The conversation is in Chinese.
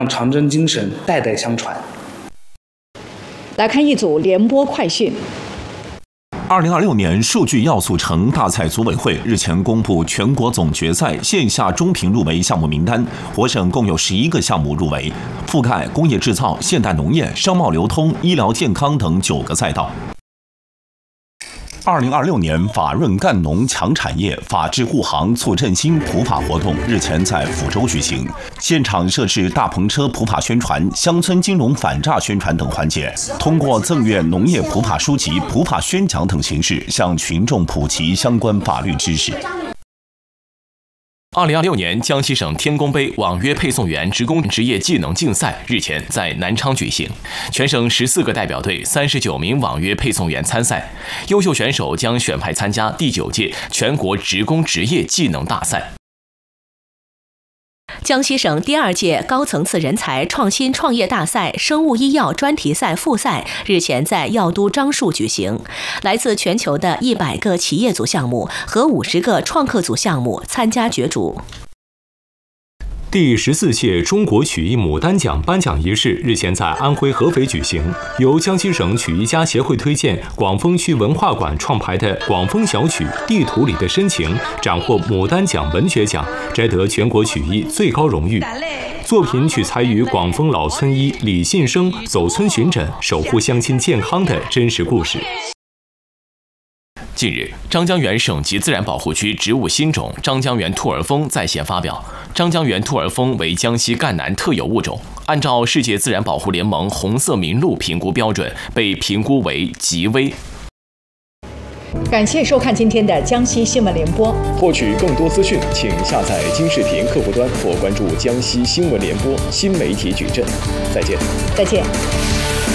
长征精神代代相传。 来看一组联播快讯。 2026年数据要素城大赛组委会日前公布全国总决赛线下中评入围项目名单，我省共有11个项目入围，覆盖工业制造、现代农业、商贸流通、医疗健康等9个赛道。2026年法润干农强产业法治护航促振兴普法活动日前在抚州举行，现场设置大篷车普法宣传、乡村金融反诈宣传等环节，通过赠阅农业普法书籍、普法宣讲等形式，向群众普及相关法律知识。 2026年江西省天工杯网约配送员职工职业技能竞赛日前在南昌举行，全省14个代表队39名网约配送员参赛，优秀选手将选派参加第9届全国职工职业技能大赛。 江西省第2届高层次人才创新创业大赛生物医药专题赛复赛日前在药都樟树举行，来自全球的100个企业组项目和50个创客组项目参加角逐。 第14届中国曲艺牡丹奖颁奖仪式日前在安徽合肥举行，由江西省曲艺家协会推荐广丰区文化馆创排的广丰小曲《地图里的深情》斩获牡丹奖文学奖，摘得全国曲艺最高荣誉。作品取材于广丰老村医李信生走村巡诊、守护乡亲健康的真实故事。 近日，张江源省级自然保护区植物新种张江源兔儿枫在线发表。张江源兔儿枫为江西赣南特有物种，按照世界自然保护联盟红色名录评估标准，被评估为极危。 感谢收看今天的江西新闻联播。 获取更多资讯，请下载金视频客户端或关注江西新闻联播新媒体矩阵。再见。 再见。